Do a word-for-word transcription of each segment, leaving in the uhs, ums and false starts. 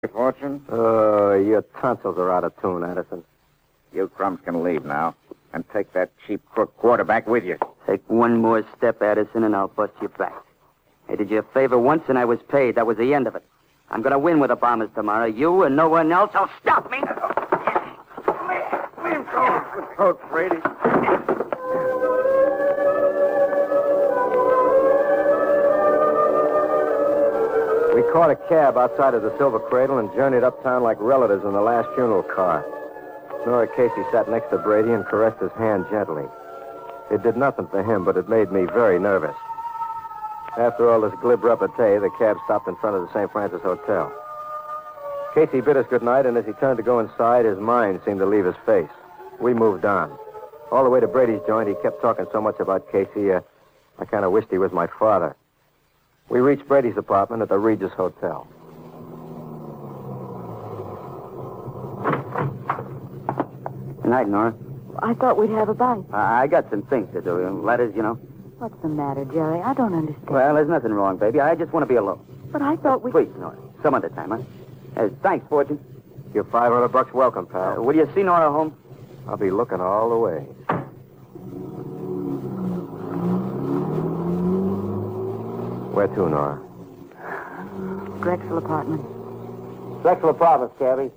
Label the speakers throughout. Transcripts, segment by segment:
Speaker 1: Fortune?
Speaker 2: Oh, your tonsils are out of tune, Addison.
Speaker 1: You crumbs can leave now. And take that cheap crook quarterback with you.
Speaker 3: Take one more step, Addison, and I'll bust your back. I did you a favor once, and I was paid. That was the end of it. I'm going to win with the Bombers tomorrow. You and no one else will stop me.
Speaker 1: Leave go. Good coach, Brady.
Speaker 2: We caught a cab outside of the Silver Cradle and journeyed uptown like relatives in the last funeral car. Nora Casey sat next to Brady and caressed his hand gently. It did nothing for him, but it made me very nervous. After all this glib repartee, the cab stopped in front of the Saint Francis Hotel. Casey bid us good night, and as he turned to go inside, his mind seemed to leave his face. We moved on. All the way to Brady's joint, he kept talking so much about Casey, uh, I kind of wished he was my father. We reached Brady's apartment at the Regis Hotel.
Speaker 3: Good night, Nora.
Speaker 4: I thought we'd have a bite.
Speaker 3: I, I got some things to do. Letters, you know.
Speaker 4: What's the matter, Jerry? I don't understand.
Speaker 3: Well, there's nothing wrong, baby. I just want to be alone.
Speaker 4: But I thought we...
Speaker 3: Please, Nora. Some other time, huh? Uh, thanks, Fortune.
Speaker 2: You're five hundred bucks welcome, pal.
Speaker 3: Uh, will you see Nora home?
Speaker 2: I'll be looking all the way. Where to, Nora?
Speaker 4: Drexel Apartments.
Speaker 2: Drexel Apartments, Cabby.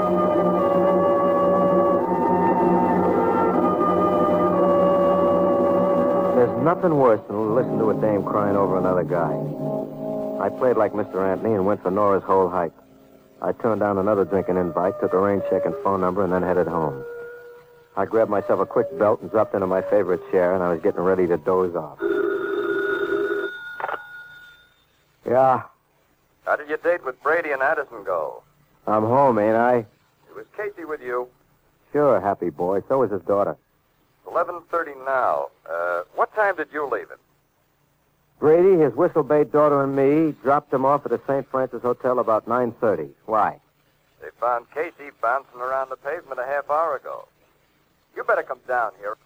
Speaker 2: There's nothing worse than to listen to a dame crying over another guy. I played like Mister Anthony and went for Nora's whole height. I turned down another drinking invite, took a rain check and phone number, and then headed home. I grabbed myself a quick belt and dropped into my favorite chair, and I was getting ready to doze off. Yeah,
Speaker 5: How did your date with Brady and Addison go?
Speaker 2: I'm home, ain't I?
Speaker 5: It was Casey with you.
Speaker 2: Sure, happy boy. So is his daughter.
Speaker 5: eleven thirty now. Uh, what time did you leave it?
Speaker 2: Brady, his whistle-bait daughter, and me dropped him off at the Saint Francis Hotel about nine thirty. Why?
Speaker 5: They found Casey bouncing around the pavement a half hour ago. You better come down here.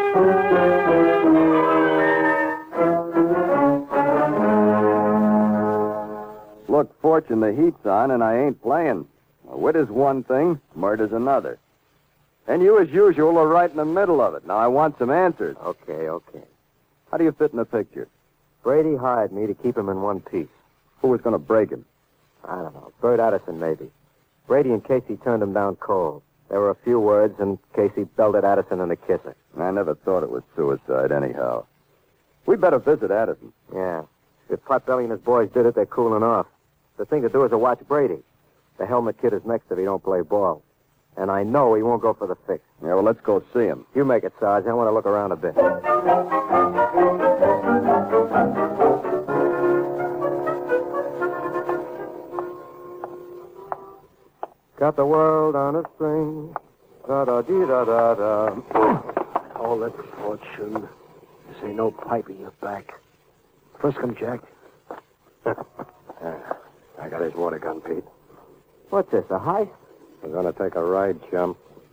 Speaker 5: Look, Fortune, the heat's on, and I ain't playing. Wit is one thing, murder's another. And you, as usual, are right in the middle of it. Now, I want some answers.
Speaker 2: Okay, okay.
Speaker 5: How do you fit in the picture?
Speaker 2: Brady hired me to keep him in one piece.
Speaker 5: Who was going to break him?
Speaker 2: I don't know. Bert Addison, maybe. Brady and Casey turned him down cold. There were a few words, and Casey belted Addison in the kisser.
Speaker 5: I never thought it was suicide, anyhow. We better visit Addison.
Speaker 2: Yeah. If Potbelly and his boys did it, they're cooling off. The thing to do is to watch Brady. The helmet kid is next if he don't play ball. And I know he won't go for the fix.
Speaker 5: Yeah, well, let's go see him.
Speaker 2: You make it, Sarge. I want to look around a bit. Got the world on a string. Da-da-dee-da-da-da.
Speaker 6: Hold it, Fortune. This ain't no pipe in your back. Frisk him, Jack. I got his water gun, Pete.
Speaker 2: What's this, a heist?
Speaker 6: We're gonna take a ride, chum.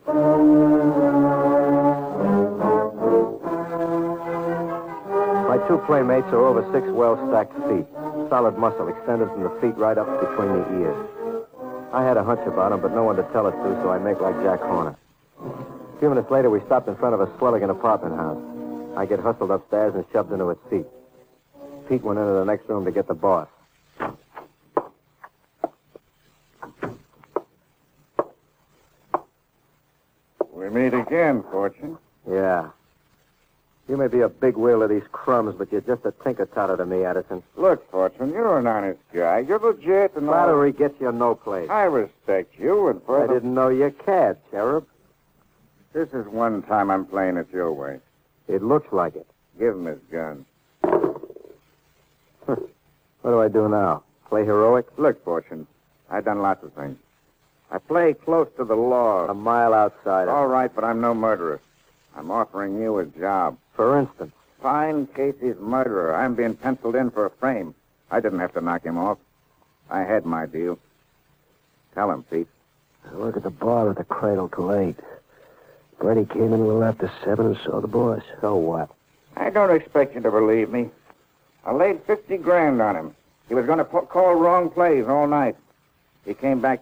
Speaker 2: My two playmates are over six well-stacked feet. Solid muscle extended from the feet right up between the ears. I had a hunch about them, but no one to tell us to, so I make like Jack Horner. A few minutes later, we stopped in front of a Swelligan apartment house. I get hustled upstairs and shoved into a seat. Pete went into the next room to get the boss.
Speaker 1: We meet again, Fortune.
Speaker 2: Yeah. You may be a big wheel of these crumbs, but you're just a tinker-totter to me, Addison.
Speaker 1: Look, Fortune, you're an honest guy. You're legit and all.
Speaker 2: Flattery gets you no place.
Speaker 1: I respect you, and
Speaker 2: I
Speaker 1: further...
Speaker 2: didn't know you cared, Cherub.
Speaker 1: This is one time I'm playing it your way.
Speaker 2: It looks like it.
Speaker 1: Give him his gun.
Speaker 2: What do I do now? Play heroic?
Speaker 1: Look, Fortune, I've done lots of things. I play close to the law.
Speaker 2: A mile outside.
Speaker 1: All right, but I'm no murderer. I'm offering you a job.
Speaker 2: For instance.
Speaker 1: Find Casey's murderer. I'm being penciled in for a frame. I didn't have to knock him off. I had my deal. Tell him, Pete.
Speaker 6: I work at the bar at the Cradle till eight. Brady came in a little after seven and saw the boss.
Speaker 2: So what?
Speaker 1: I don't expect you to believe me. I laid fifty grand on him. He was going to call wrong plays all night. He came back